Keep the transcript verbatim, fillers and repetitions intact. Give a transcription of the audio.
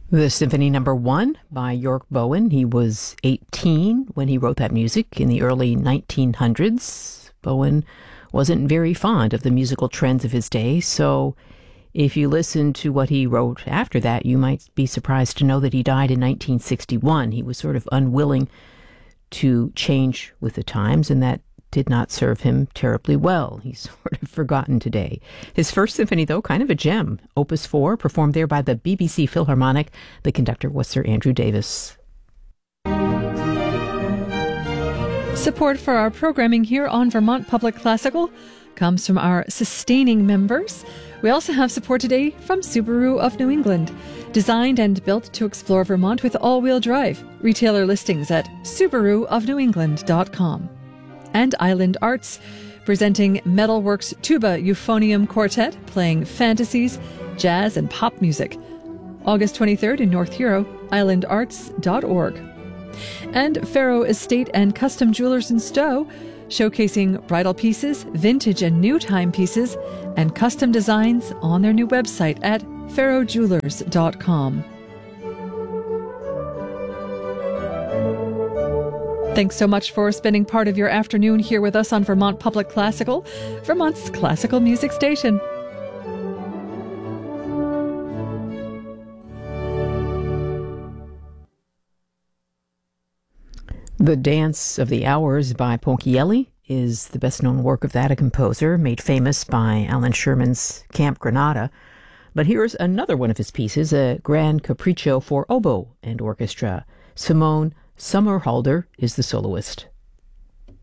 The Symphony Number One by York Bowen. He was eighteen when he wrote that music in the early nineteen hundreds. Bowen wasn't very fond of the musical trends of his day, so if you listen to what he wrote after that, you might be surprised to know that he died in nineteen sixty-one. He was sort of unwilling to change with the times, and that did not serve him terribly well. He's sort of forgotten today. His first symphony, though, kind of a gem. Opus four, performed there by the B B C Philharmonic. The conductor was Sir Andrew Davis. Support for our programming here on Vermont Public Classical comes from our sustaining members. We also have support today from Subaru of New England. Designed and built to explore Vermont with all-wheel drive. Retailer listings at subaru of new england dot com. And Island Arts, presenting Metalworks Tuba Euphonium Quartet, playing fantasies, jazz, and pop music. August twenty-third in North Hero, island arts dot org. And Faro Estate and Custom Jewelers in Stowe, showcasing bridal pieces, vintage and new timepieces, and custom designs on their new website at faro jewelers dot com. Thanks so much for spending part of your afternoon here with us on Vermont Public Classical, Vermont's classical music station. The Dance of the Hours by Ponchielli is the best-known work of that, a composer made famous by Alan Sherman's Camp Granada. But here's another one of his pieces, a Grand Capriccio for oboe and orchestra. Simone Sommerhalder is the soloist.